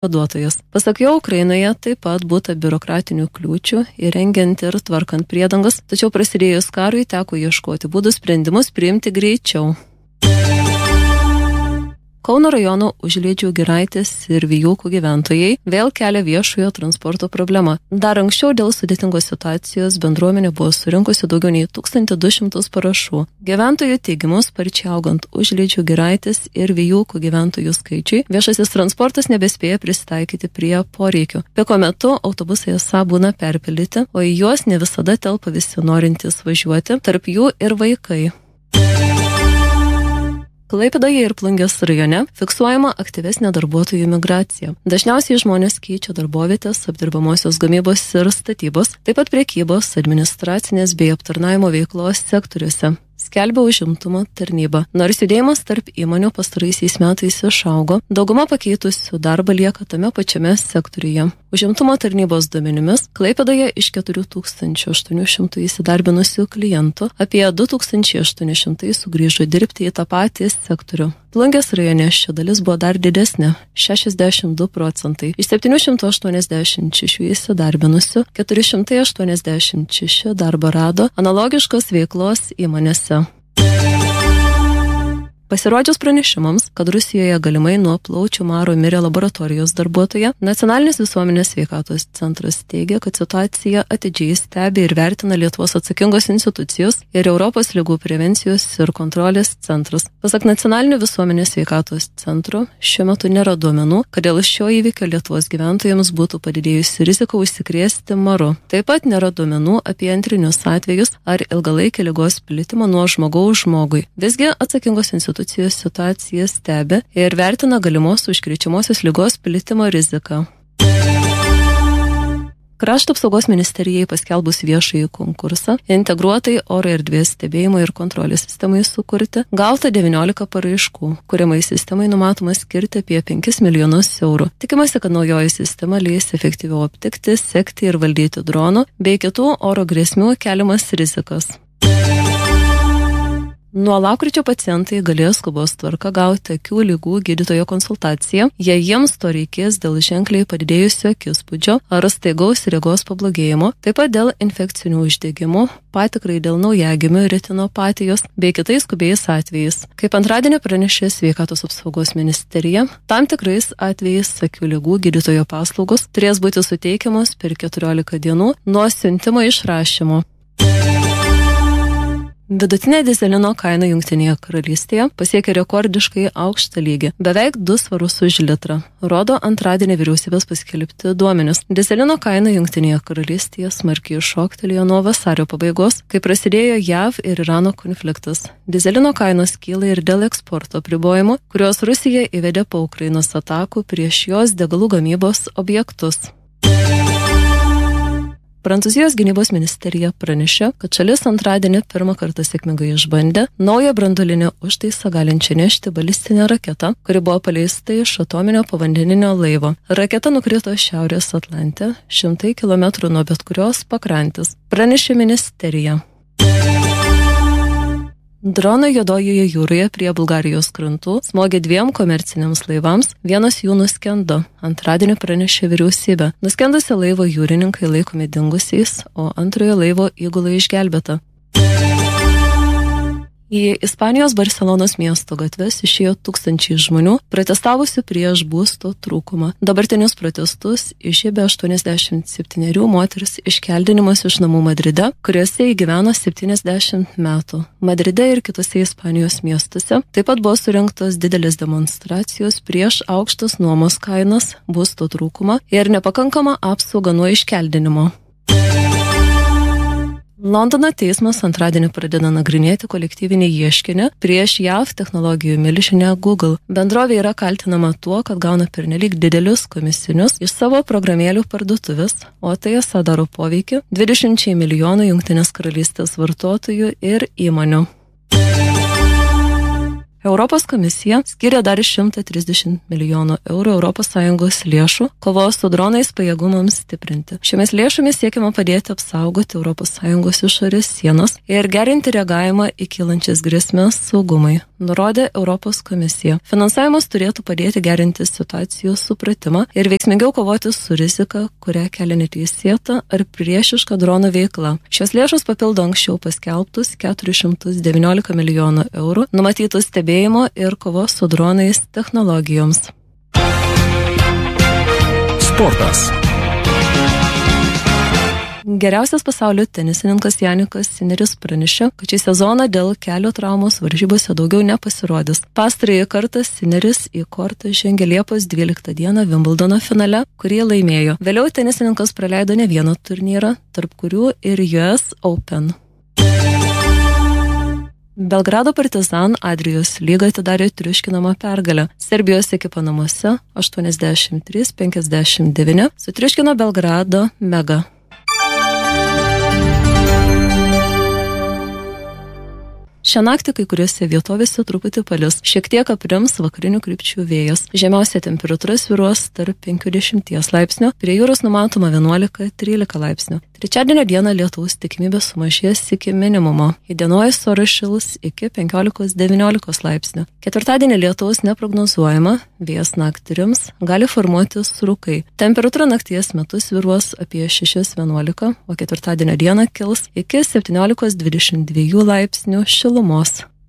vaduotojas. Pasak jo, Ukrainoje taip pat būta biurokratinių kliūčių įrengiant ir tvarkant priedangas, tačiau prasidėjus karui teko ieškoti būdų sprendimus priimti greičiau. Kauno rajono Užliedžių Giraitės ir Vijūkų gyventojai vėl kelia viešojo transporto problemą. Dar anksčiau dėl sudėtingos situacijos bendruomenė buvo surinkusi daugiau nei 1200 parašų. Gyventojų teigimu, sparčiai augant Užliedžių Giraitės ir Vijūkų gyventojų skaičiui, viešasis transportas nebespėja prisitaikyti prie poreikių. Piko metu autobusai esą būna perpildyti, o į juos ne visada telpa visi norintys važiuoti, tarp jų ir vaikai. Klaipėdoje ir Plungės rajone fiksuojama aktyvesnė darbuotojų migracija. Dažniausiai žmonės keičia darbovietės, apdirbamosios gamybos ir statybos, taip pat prekybos, administracinės bei aptarnavimo veiklos sektoriuose. Skelbia užimtumo tarnyba. Nors judėjimas tarp įmonių pastaraisiais metais išaugo, dauguma pakeitusių darbą lieka tame pačiame sektoriuje. Užimtumo tarnybos duomenimis Klaipėdoje iš 4800 įsidarbinusių klientų apie 2800 sugrįžo dirbti į tą patį sektorių. Plungės rajone ši dalis buvo dar didesnė – 62%. Iš 786 įsidarbinusių 486 darbą rado analogiškos veiklos įmonėse. Pasirodžius pranešimams, kad Rusijoje galimai nuo plaučių maro mirė laboratorijos darbuotoja, Nacionalinis visuomenės sveikatos centras teigia, kad situaciją atidžiai stebi ir vertina Lietuvos atsakingos institucijos ir Europos ligų prevencijos ir kontrolės centras. Pasak Nacionalinio visuomenės sveikatos centro, šiuo metu nėra duomenų, kad dėl šio įvykio Lietuvos gyventojams būtų padidėjusi rizika užsikrėsti maru. Taip pat nėra duomenų apie antrinius atvejus ar ilgalaikį ligos plitimą nuo žmogaus žmogui. Visgi atsakingos institucijos situaciją stebi ir vertina galimos užkrečiamosios ligos plitimo riziką. Krašto apsaugos ministerijai paskelbus viešąjį konkursą integruotai oro erdvės stebėjimo ir kontrolės sistemai sukurti gauta 19 paraiškų, kuriamai sistemai numatoma skirti apie 5 milijonus eurų. Tikimasi, kad naujoji sistema leis efektyviau aptikti, sekti ir valdyti dronų bei kitų oro grėsmių keliamas rizikas. Nuo lapkričio pacientai galės skubos tvarka gauti akių ligų gydytojo konsultaciją, jei jiems to reikės dėl ženkliai padidėjusio akispūdžio ar staigaus regos pablogėjimo, taip pat dėl infekcinių uždegimų, patikrai dėl naujagimių retinopatijos bei kitais skubiais atvejais. Kaip antradienį pranešė Sveikatos apsaugos ministerija, tam tikrais atvejais akių ligų gydytojo paslaugos turės būti suteikiamos per 14 dienų nuo siuntimo išrašymo. Vidutinė dyzelino kaina Jungtinėje karalystėje pasiekė rekordiškai aukštą lygį – beveik 2 svarus už litrą, rodo antradienį vyriausybės paskelbti duomenis. Dyzelino kaina Jungtinėje karalystėje smarkiai šoktelėjo nuo vasario pabaigos, kai prasidėjo JAV ir Irano konfliktas. Dyzelino kainos kyla ir dėl eksporto apribojimų, kuriuos Rusija įvedė po Ukrainos atakų prieš jos degalų gamybos objektus. Prancūzijos gynybos ministerija pranešė, kad šalis antradienį pirmą kartą sėkmingai išbandė naują branduolinę užtaisą galinčią nešti balistinę raketą, kuri buvo paleista iš atominio povandeninio laivo. Raketa nukrito Šiaurės Atlante, 100 km nuo bet kurios pakrantės, pranešė ministerija. Dronai Juodojoje jūroje prie Bulgarijos krantų smogė 2 komerciniams laivams, vienas jų nuskendo. Antradienį pranešė vyriausybė. Nuskendusio laivo jūrininkai laikomi dingusiais, o antrojo laivo įgula išgelbėta. Į Ispanijos Barcelonos miesto gatves išėjo tūkstančiai žmonių, protestavusių prieš būsto trūkumą. Dabartinius protestus išėbė 87 moteris iškeldinimas iš namų Madride, kuriuose įgyveno 70 metų. Madride ir kitose Ispanijos miestuose taip pat buvo surengtos didelės demonstracijos prieš aukštas nuomos kainas, būsto trūkumą ir nepakankamą apsaugą nuo iškeldinimo. Londono teismas antradienį pradeda nagrinėti kolektyvinį ieškinį prieš JAV technologijų milžinę Google. Bendrovė yra kaltinama tuo, kad gauna pernelyg didelius komisinius iš savo programėlių parduotuvės, o tai esą daro poveikį 20 milijonų Jungtinės karalystės vartotojų ir įmonių. Europos komisija skiria dar 130 milijonų eurų ES lėšų kovos su dronais pajėgumams stiprinti. Šiomis lėšomis siekiama padėti apsaugoti ES išorės sienas ir gerinti reagavimą į kylančias grėsmes saugumai. nurodė Europos komisija. Finansavimas turėtų padėti gerinti situacijos supratimą ir veiksmingiau kovoti su rizika, kurią kelia neteisėta ar priešiška dronų veikla. Šios lėšos papildo anksčiau paskelbtus 419 milijonų eurų numatytus stebėjimo ir kovos su dronais technologijoms. Sportas. Geriausias pasaulio tenisininkas Janikas Sineris pranešė, kad šį sezoną dėl kelio traumos varžybose daugiau nepasirodys. Pastarąjį kartą Sineris į kortą žengė Liepos 12 dieną Wimbledono finale, kurį laimėjo. Vėliau tenisininkas praleido ne vieną turnyrą, tarp kurių ir US Open. Belgrado Partizan Adrijos lyga atidarė triuškinamą pergalę. Serbijos ekipa namuose 83-59 sutriuškino Belgrado Mega. Šią naktį kai kuriuose vietovėse truputį palis. Šiek tiek aprims vakarinių krypčių vėjas. Žemiausia temperatūra svyruos tarp 50 laipsnių, prie jūros numatoma 11-13 laipsnių. Trečiadienio dieną lietaus tikimybė sumažės iki minimumo. Įdienojus oras šils iki 15-19 laipsnių. Ketvirtadienį lietaus neprognozuojama, vėjas naktį rims, gali formuotis rūkai. Temperatūra nakties metu svyruos apie 6-11, o ketvirtadienio dieną kils iki 17-22 laipsnių šilumos.